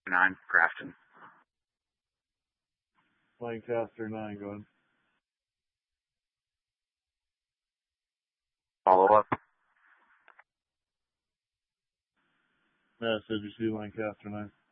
9, Grafton. Lancaster 9, go ahead. Follow up. Message, you see Lancaster 9.